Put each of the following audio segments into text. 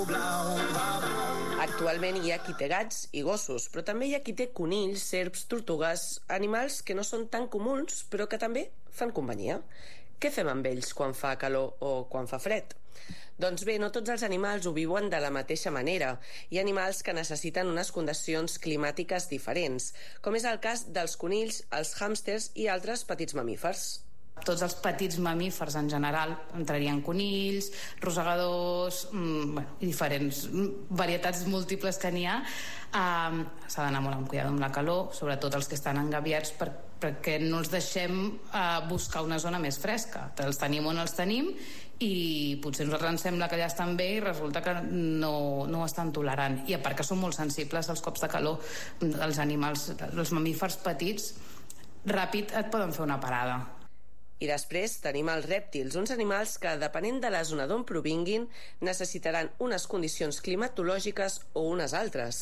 Actualment hi ha qui té gats i gossos, però també hi ha qui té conills, serps, tortugues, animals que no són tan comuns, però que també fan companyia. Què fem amb ells quan fa calor o quan fa fred? Doncs bé, no tots els animals ho viuen de la mateixa manera. Hi ha animals que necessiten unes condicions climàtiques diferents, com és el cas dels conills, els hàmsters i altres petits mamífers. Tots els petits mamífers en general entrarien conills, rosegadors, i diferents varietats múltiples que n'hi ha. S'ha d'anar molt amb cuidado amb la calor, sobretot els que estan engabiats, perquè no els deixem buscar una zona més fresca. Els tenim on els tenim i potser a nosaltres ens sembla que ja estan bé i resulta que no ho estan tolerant. I a part que són molt sensibles als cops de calor, els animals, els mamífers petits, ràpid et poden fer una parada. I després tenim els rèptils, uns animals que, depenent de la zona d'on provinguin, necessitaran unes condicions climatològiques o unes altres.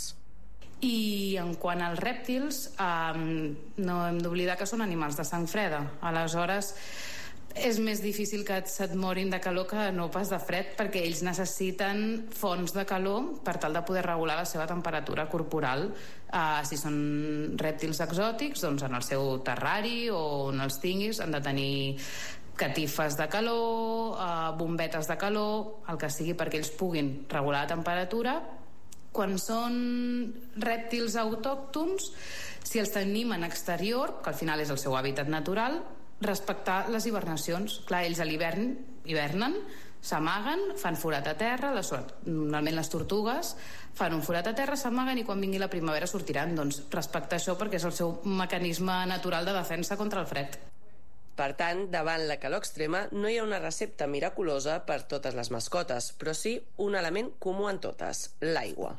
I en quant als rèptils, no hem d'oblidar que són animals de sang freda. Aleshores, és més difícil que se't morin de calor que no pas de fred, perquè ells necessiten fonts de calor per tal de poder regular la seva temperatura corporal. Si són rèptils exòtics, doncs en el seu terrari o on els tinguis han de tenir catifes de calor, bombetes de calor, el que sigui perquè ells puguin regular la temperatura. Quan són rèptils autòctons, si els tenim en exterior, que al final és el seu hàbitat natural, respectar les hibernacions. Clar, ells a l'hivern hivernen, s'amaguen, fan forat a terra, normalment les tortugues fan un forat a terra, s'amaguen i quan vingui la primavera sortiran. Doncs respectar això perquè és el seu mecanisme natural de defensa contra el fred. Per tant, davant la calor extrema no hi ha una recepta miraculosa per totes les mascotes, però sí un element comú en totes, l'aigua.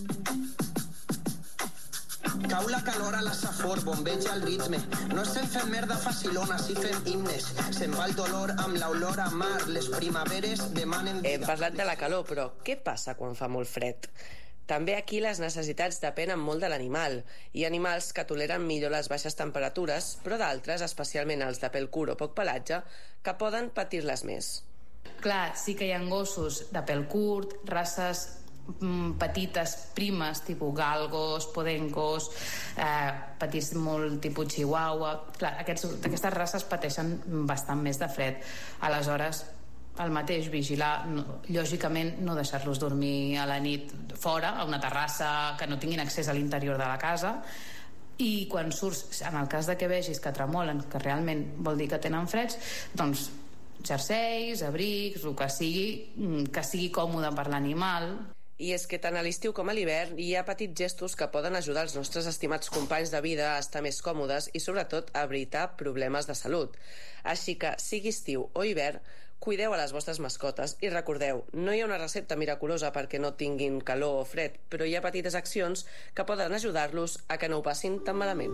Cau la calor a la safor, bombeja el ritme. No estem fent merda facilona, si fem himnes. Se'n va el dolor amb l'olor a mar. Les primaveres demanen vida. Hem parlat de la calor, però què passa quan fa molt fred? També aquí les necessitats depenen molt de l'animal. Hi ha animals que toleren millor les baixes temperatures, però d'altres, especialment els de pèl curt o poc pelatge, que poden patir-les més. Clar, sí que hi ha gossos de pèl curt, races petites, primes, tipus galgos, podencos, petits molt tipus chihuahua. Clar, aquestes races pateixen bastant més de fred. Aleshores, el mateix, vigilar, lògicament no deixar-los dormir a la nit fora, a una terrassa, que no tinguin accés a l'interior de la casa. I quan surts, en el cas de que vegis que tremolen, que realment vol dir que tenen freds, doncs jerseis, abrics, el que sigui còmode per l'animal. I és que tant a l'estiu com a l'hivern hi ha petits gestos que poden ajudar els nostres estimats companys de vida a estar més còmodes i sobretot a evitar problemes de salut. Així que, sigui estiu o hivern, cuideu a les vostres mascotes i recordeu, no hi ha una recepta miraculosa perquè no tinguin calor o fred, però hi ha petites accions que poden ajudar-los a que no ho passin tan malament.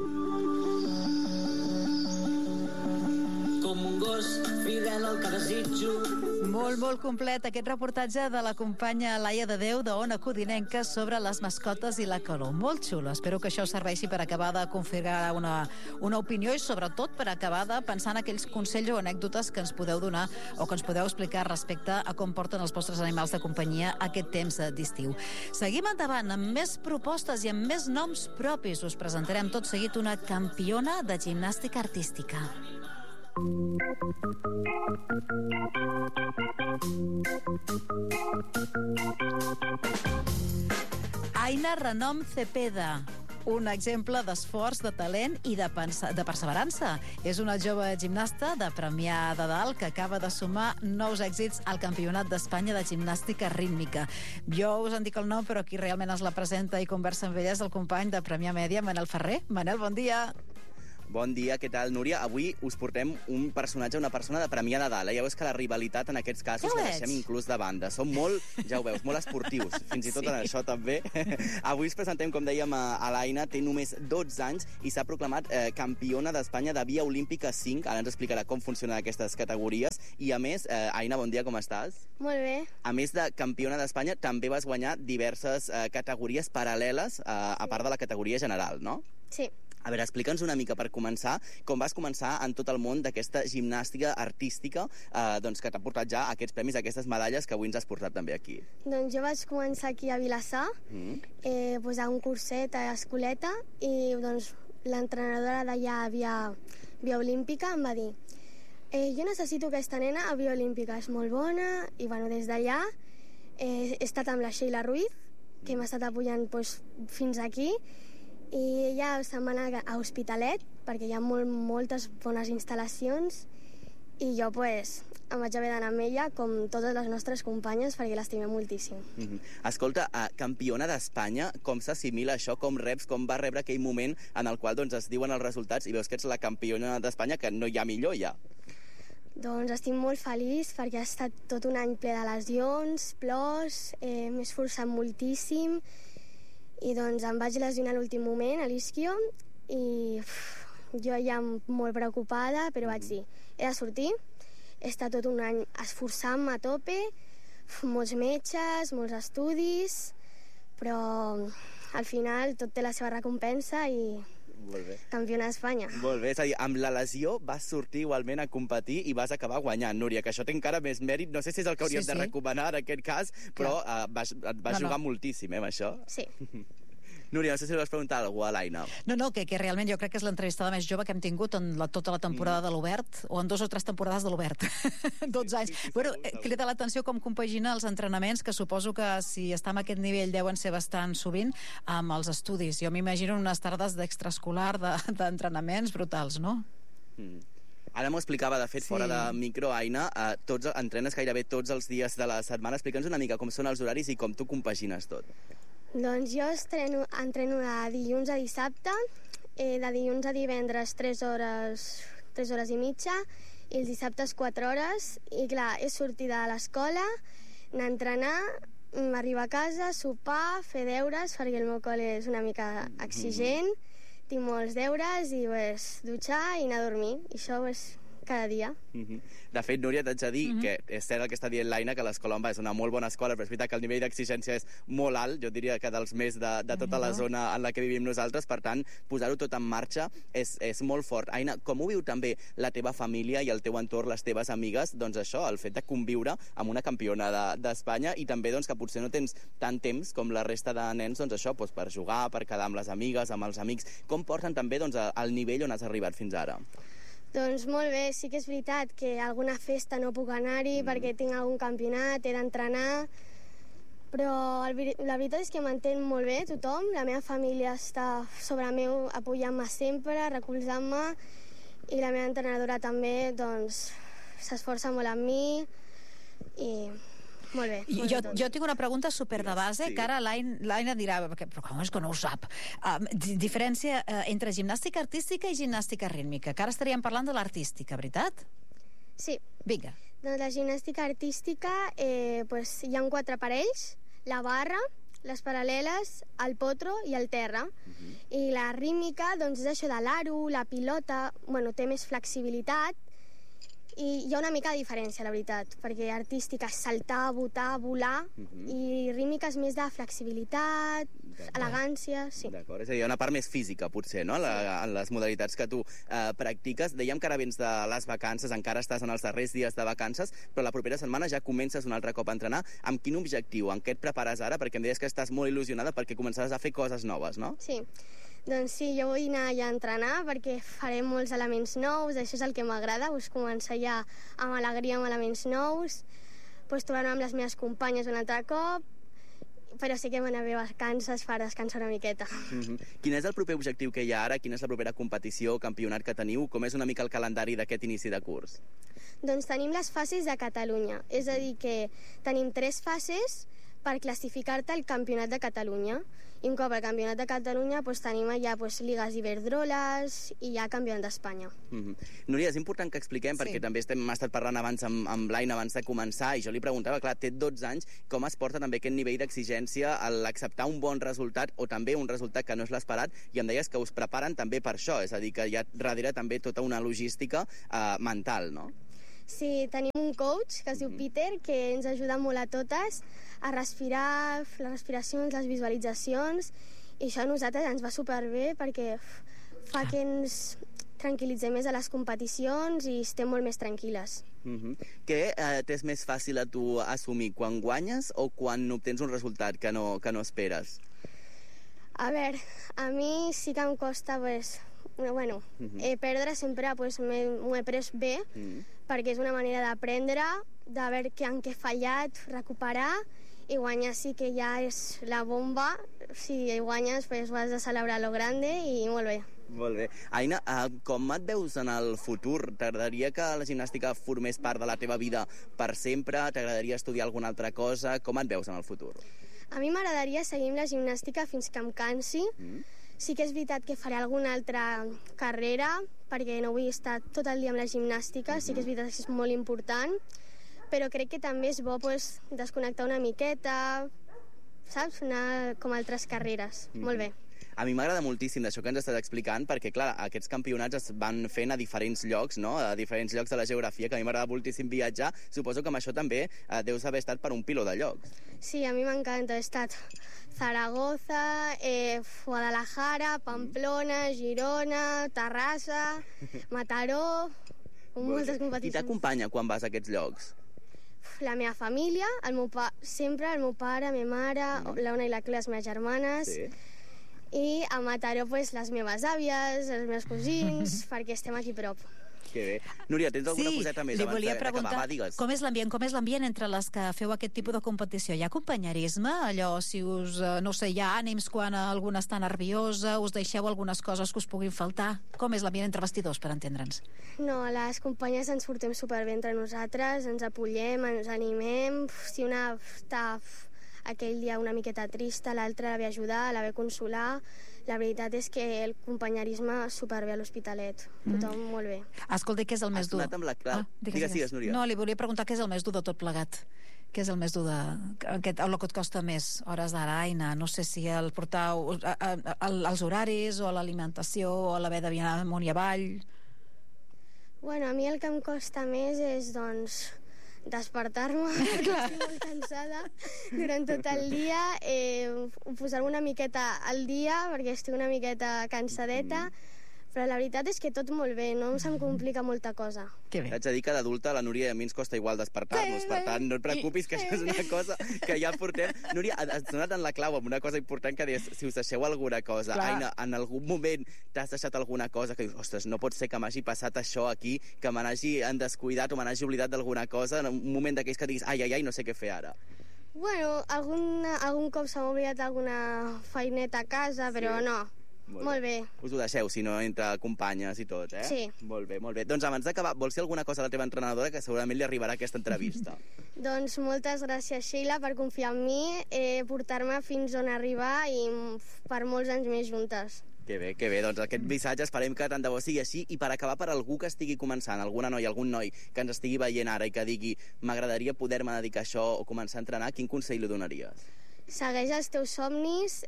Com un gos fidel al que desitjo. Molt complet aquest reportatge de la companya Laia de Déu de Ona Codinenca sobre les mascotes i la calor. Molt xulo. Espero que això serveixi per acabar de configurar una opinió i sobretot per acabar de pensar en aquells consells o anècdotes que ens podeu donar o que ens podeu explicar respecte a com porten els vostres animals de companyia aquest temps d'estiu. Seguim endavant amb més propostes i amb més noms propis. Us presentarem tot seguit una campiona de gimnàstica artística. Aina Renom Cepeda, un exemple d'esforç, de talent i de perseverança. És una jove gimnasta de Premià de Dalt que acaba de sumar nous èxits al Campionat d'Espanya de Gimnàstica Rítmica. Jo us en dic el nom, però qui realment es la presenta i conversa amb ella és el company de Premià Mèdia, Manel Ferrer. Manel, bon dia. Bon dia, què tal, Núria? Avui us portem un personatge, una persona de Premià de Dalt. Ja veus que la rivalitat en aquests casos la deixem inclús de banda. Som molt, ja ho veus, molt esportius, fins i tot en això també. Avui us presentem, com dèiem, a l'Aina, té només 12 anys i s'ha proclamat campiona d'Espanya de via olímpica 5. Ara ens explicarà com funcionen aquestes categories. I a més, Aina, bon dia, com estàs? Molt bé. A més de campiona d'Espanya, també vas guanyar diverses categories paral·leles, a part de la categoria general, no? Sí. A veure, explica'ns una mica per començar com vas començar en tot el món d'aquesta gimnàstica artística que t'ha portat ja aquests premis, aquestes medalles que avui ens has portat també aquí. Doncs jo vaig començar aquí a Vilassar, a un curset a Escoleta, i l'entrenadora d'allà, Via Olímpica, em va dir jo necessito aquesta nena a Via Olímpica, és molt bona, i des d'allà he estat amb la Sheila Ruiz, que m'ha estat apoyant fins aquí, i ella se'n va anar a Hospitalet perquè hi ha moltes bones instal·lacions, i jo em vaig haver d'anar amb ella com totes les nostres companyes perquè l'estimem moltíssim. Escolta, campiona d'Espanya, com s'assimila això, com reps, com va rebre aquell moment en el qual es diuen els resultats i veus que ets la campiona d'Espanya, que no hi ha millor ja? Doncs estic molt feliç perquè ha estat tot un any ple de lesions, plors, m'he esforçat moltíssim, i em vaig lesionar a l'últim moment a l'isquio, i jo ja molt preocupada, però vaig dir, he de sortir. He estat tot un any esforçant-me a tope, molts metges, molts estudis, però al final tot té la seva recompensa i campiona d'Espanya. Molt bé, és a dir, amb la lesió vas sortir igualment a competir i vas acabar guanyant, Núria, que això té encara més mèrit. No sé si és el que hauríem de recomanar en aquest cas, però et vas jugar moltíssim, amb això. Sí. Núria, no sé si li vas preguntar alguna cosa a l'Aina. No, que realment jo crec que és l'entrevistada més jove que hem tingut en tota la temporada de l'Obert, o en 2 o 3 temporades de l'Obert. 12 anys. Bueno, crida l'atenció com compagina els entrenaments, que suposo que si està en aquest nivell deuen ser bastant sovint, amb els estudis. Jo m'imagino unes tardes d'extraescolar, d'entrenaments brutals, no? Ara m'ho explicava, de fet, fora de micro, Aina, entrenes gairebé tots els dies de la setmana. Explica'ns una mica com són els horaris i com tu compagines tot. Doncs jo entreno de dilluns a dissabte, de dilluns a divendres 3 hores i mitja, i els dissabtes 4 hores, i clar, és sortir de l'escola, anar a entrenar, arribar a casa, sopar, fer deures, perquè el meu col·le és una mica exigent, tinc molts deures, i dutxar i anar a dormir, i això cada dia. De fet, Núria, t'haig de dir que és cert el que està dient l'Aina, que l'Escola Omba és una molt bona escola, però és veritat que el nivell d'exigència és molt alt, jo diria que dels més de tota la zona en la que vivim nosaltres, per tant, posar-ho tot en marxa és molt fort. Aina, com ho viu també la teva família i el teu entorn, les teves amigues, doncs això, el fet de conviure amb una campiona d'Espanya, i també que potser no tens tant temps com la resta de nens, doncs això, per jugar, per quedar amb les amigues, amb els amics. Com porten també el nivell on has arribat fins ara? Doncs molt bé, sí que és veritat que a alguna festa no puc anar-hi perquè tinc algun campionat, he d'entrenar, però la veritat és que m'entén molt bé tothom, la meva família està sobre meu apoyant-me sempre, recolzant-me, i la meva entrenadora també s'esforça molt amb mi, i molt bé. Jo tinc una pregunta super de base, que ara l'Aina dirà, però com és que no ho sap? Diferència entre gimnàstica artística i gimnàstica rítmica, que ara estaríem parlant de l'artística, veritat? Sí. Vinga. Doncs la gimnàstica artística hi ha 4 aparells, la barra, les paral·leles, el potro i el terra. I la rítmica és això de l'aro, la pilota, té més flexibilitat, i hi ha una mica de diferència, la veritat, perquè artística és saltar, botar, volar, i rítmica és més de flexibilitat, elegància, sí. D'acord, és a dir, hi ha una part més física, potser, no?, en les modalitats que tu practiques. Dèiem que ara vens de les vacances, encara estàs en els darrers dies de vacances, però la propera setmana ja comences un altre cop a entrenar. Amb quin objectiu? En què et prepares ara? Perquè em deies que estàs molt il·lusionada perquè començaràs a fer coses noves, no? Sí. Doncs sí, jo vull anar ja a entrenar perquè faré molts elements nous, això és el que m'agrada, començar ja amb alegria amb elements nous, trobar-me amb les meves companyes un altre cop, però sí que van haver vacances per descansar una miqueta. Quin és el proper objectiu que hi ha ara? Quina és la propera competició, campionat que teniu? Com és una mica el calendari d'aquest inici de curs? Doncs tenim les fases de Catalunya, és a dir que tenim 3 fases per classificar-te al Campionat de Catalunya. I un cop al Campionat de Catalunya tenim allà lligues iberdroles i ja Campionat d'Espanya. Núria, és important que expliquem, perquè també hem estat parlant abans amb l'Aina abans de començar, i jo li preguntava, clar, té 12 anys, com es porta també aquest nivell d'exigència a l'acceptar un bon resultat o també un resultat que no és l'esperat, i em deies que us preparen també per això, és a dir, que hi ha darrere també tota una logística mental, no? Sí, tenim un coach que es diu Peter, que ens ajuda molt a totes a respirar, les respiracions, les visualitzacions, i això a nosaltres ens va superbé perquè fa que ens tranquil·litzem més a les competicions i estem molt més tranquil·les. Què t'és més fàcil a tu assumir, quan guanyes o quan obtens un resultat que no esperes? A veure, a mi sí que em costa, perdre sempre m'ho he pres bé, perquè és una manera d'aprendre, de veure en què he fallat, recuperar, i guanyar sí que ja és la bomba. Si guanyes, ho has de celebrar a lo grande i molt bé. Molt bé. Aina, com et veus en el futur? T'agradaria que la gimnàstica formés part de la teva vida per sempre? T'agradaria estudiar alguna altra cosa? Com et veus en el futur? A mi m'agradaria seguir amb la gimnàstica fins que em cansi. Sí que és veritat que faré alguna altra carrera, perquè no vull estar tot el dia amb la gimnàstica, sí que és veritat que és molt important, però crec que també és bo desconnectar una miqueta, saps? Anar com altres carreres. Molt bé. A mi m'agrada moltíssim d'això que ens estàs explicant, perquè, clar, aquests campionats es van fent a diferents llocs, no?, a diferents llocs de la geografia, que a mi m'agrada moltíssim viatjar. Suposo que amb això també deus haver estat per un piló de llocs. Sí, a mi m'encanta. He estat Zaragoza, Guadalajara, Pamplona, Girona, Terrassa, Mataró, moltes competicions. I t'acompanya quan vas a aquests llocs? La meva família, sempre el meu pare, la meva mare, l'Ona i la Clea, les meves germanes, i a Mataró les meves àvies, els meus cosins, perquè estem aquí a prop. Que bé. Núria, tens alguna coseta més abans d'acabar? Va, digues. Com és l'ambient entre les que feu aquest tipus de competició? Hi ha companyerisme? Allò, si us, no sé, hi ha ànims quan alguna està nerviosa, us deixeu algunes coses que us puguin faltar? Com és l'ambient entre vestidors, per entendre'ns? No, les companyes ens portem superbé entre nosaltres, ens apoyem, ens animem. Si una està aquell dia una miqueta trista, l'altra la ve ajudar, la ve consolar. La veritat és que el companyerisme superbé a l'Hospitalet. Tothom molt bé. Escolta, què és el més dur? Has donat amb la clau. Digues, Núria. No, li volia preguntar què és el més dur de tot plegat. Què és el més dur el que et costa més? Hores d'ara, Aina? No sé si el portar els horaris o l'alimentació o l'haver de viajar amunt i avall. Bueno, a mi el que em costa més és, despertar-me, perquè estic molt cansada durant tot el dia, posar-me una miqueta al dia, perquè estic una miqueta cansadeta, però la veritat és que tot molt bé, no se'm complica molta cosa. Que bé. Haig de dir que d'adulta la Núria i a mi ens costa igual despertar-nos, per tant, no et preocupis, que això és una cosa que ja portem. Núria, has donat en la clau amb una cosa important que deies, si us deixeu alguna cosa. Clar. Aina, en algun moment t'has deixat alguna cosa que dius, ostres, no pot ser que m'hagi passat això aquí, que me n'hagi descuidat o me n'hagi oblidat d'alguna cosa, en un moment d'aquells que diguis, ai, no sé què fer ara. Bueno, algun cop s'ha oblidat alguna feineta a casa, però no. Molt bé. Us ho deixeu, si no, entre companyes i tot, eh? Sí. Molt bé, molt bé. Doncs abans d'acabar, vols dir alguna cosa a la teva entrenadora que segurament li arribarà a aquesta entrevista? Doncs moltes gràcies, Sheila, per confiar en mi, portar-me fins on arribar i per molts anys més juntes. Que bé. Doncs aquest missatge esperem que tant de bo sigui així. I per acabar, per algú que estigui començant, alguna noia, algun noi que ens estigui veient ara i que digui m'agradaria poder-me dedicar a això o començar a entrenar, quin consell li donaries? Segueix els teus somnis,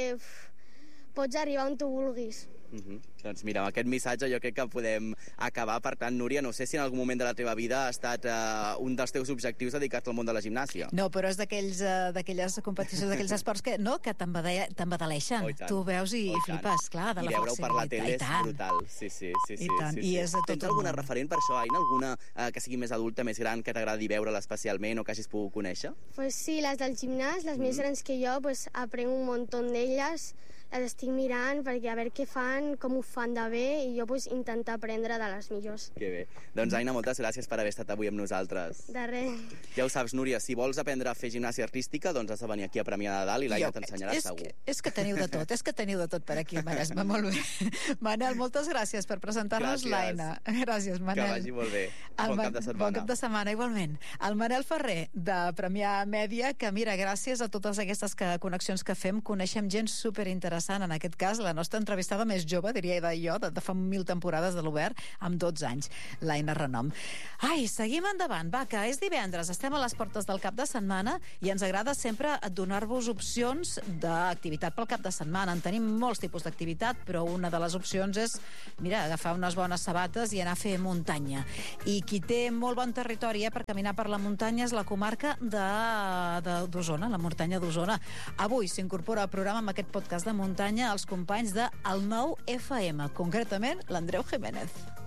pots arribar on tu vulguis. Doncs mira, amb aquest missatge jo crec que podem acabar. Per tant, Núria, no sé si en algun moment de la teva vida ha estat un dels teus objectius dedicar-te al món de la gimnàsia. No, però és d'aquelles competicions, d'aquells esports que t'embadaleixen. Tu veus i flipes, clar, de la flexibilitat. I veure-ho per la tele és brutal. Sí. Tens alguna referent per això, Aina? Alguna que sigui més adulta, més gran, que t'agradi veure-la especialment o que hagis pogut conèixer? Pues sí, les del gimnàs, les més grans que jo, aprenc un munt d'elles, les estic mirant perquè a veure què fan, com ho fan de bé, i jo intentar aprendre de les millors. Que bé. Doncs Aina, moltes gràcies per haver estat avui amb nosaltres. De res. Ja ho saps, Núria, si vols aprendre a fer gimnàsia artística, doncs has de venir aquí a Premià de Dalt i l'Aina t'ensenyarà segur. És que teniu de tot per aquí, Maresme, molt bé. Manel, moltes gràcies per presentar-nos l'Aina. Gràcies, Manel. Que vagi molt bé. Bon cap de setmana. Bon cap de setmana, igualment. El Manel Ferrer, de Premià Mèdia, que mira, gràcies a totes aquestes connexions que fem, coneixem gent superinteressant, en aquest cas la nostra entrevistada més jove, diria jo, de fa 1000 temporades de l'Obert, amb 12 anys, l'Aina Renom. Ai, seguim endavant, va, que és divendres, estem a les portes del cap de setmana i ens agrada sempre donar-vos opcions d'activitat pel cap de setmana. En tenim molts tipus d'activitat, però una de les opcions és, mira, agafar unes bones sabates i anar a fer muntanya. I qui té molt bon territori per caminar per la muntanya és la comarca d'Osona, la muntanya d'Osona. Avui s'incorpora al programa amb aquest podcast de muntanya els companys de El Nou FM. FM, concretament l'Andreu Jiménez.